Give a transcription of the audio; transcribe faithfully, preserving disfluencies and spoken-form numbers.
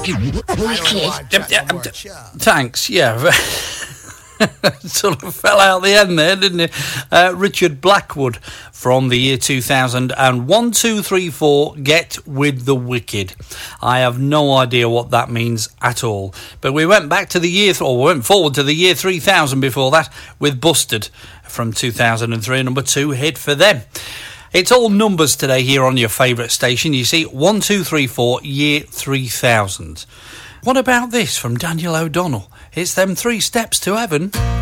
Thanks, yeah. Sort of fell out the end there, didn't it? Uh, Richard Blackwood from the year two thousand and one, two, three, four, Get With The Wicked. I have no idea what that means at all. But we went back to the year, or went forward to the year three thousand before that with Busted from two thousand three, number two hit for them. It's all numbers today here on your favourite station. You see, one, two, three, four, year three thousand. What about this from Daniel O'Donnell? It's them three steps to heaven.